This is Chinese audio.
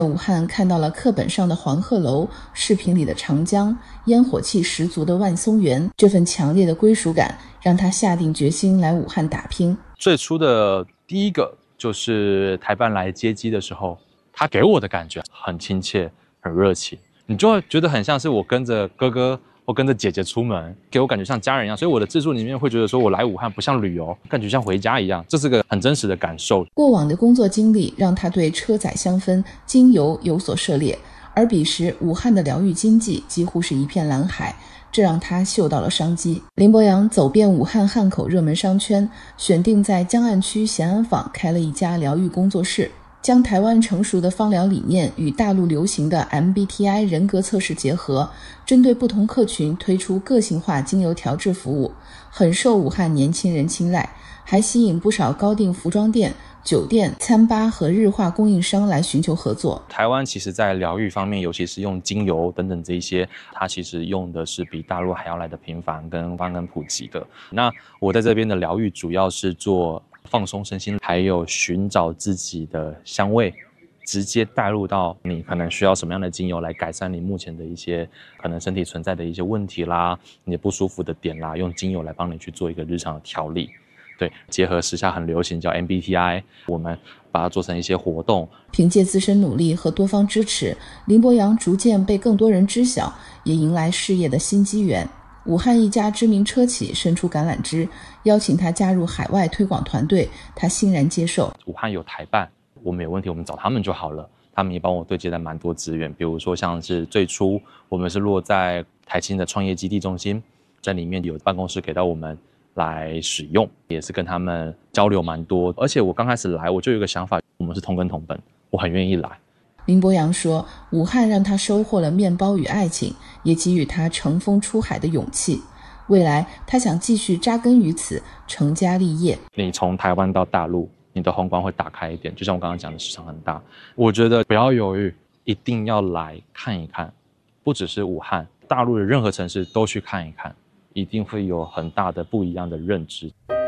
武汉看到了课本上的黄鹤楼，视频里的长江，烟火气十足的万松园，这份强烈的归属感让他下定决心来武汉打拼。 最初的第一个就是台办来接机的时候，他给我的感觉很亲切，很热情，你就会觉得很像是我跟着哥哥或跟着姐姐出门，给我感觉像家人一样。所以我的自述里面会觉得说，我来武汉不像旅游，感觉像回家一样，这是个很真实的感受。 过往的工作经历让他对车载香氛、精油有所涉猎，而彼时武汉的疗愈经济几乎是一片蓝海，这让他嗅到了商机。林伯阳走遍武汉汉口热门商圈，选定在江岸区咸安坊开了一家疗愈工作室，将台湾成熟的芳疗理念与大陆流行的 MBTI 人格测试结合，针对不同客群推出个性化精油调制服务，很受武汉年轻人青睐，还吸引不少高定服装店、酒店、餐吧和日化供应商来寻求合作。 台湾其实在疗愈方面，尤其是用精油等等这一些，它其实用的是比大陆还要来的频繁跟普及的。那我在这边的疗愈主要是做放松身心，还有寻找自己的香味，直接带入到你可能需要什么样的精油来改善你目前的一些可能身体存在的一些问题啦，你不舒服的点啦，用精油来帮你去做一个日常的调理。对，结合时下很流行叫 MBTI， 我们把它做成一些活动。 凭借自身努力和多方支持，林伯阳逐渐被更多人知晓，也迎来事业的新机缘。武汉一家知名车企伸出橄榄枝，邀请他加入海外推广团队，他欣然接受。 武汉有台办，我们有问题我们找他们就好了，他们也帮我对接了蛮多资源，比如说像是最初我们是落在台青的创业基地中心，在里面有办公室给到我们来使用，也是跟他们交流蛮多。而且我刚开始来我就有一个想法，我们是同根同本，我很愿意来。 林伯阳说，武汉让他收获了面包与爱情，也给予他乘风出海的勇气。未来他想继续扎根于此，成家立业。 你从台湾到大陆，你的宏观会打开一点，就像我刚刚讲的，市场很大，我觉得不要犹豫，一定要来看一看，不只是武汉，大陆的任何城市都去看一看，一定会有很大的不一样的认知。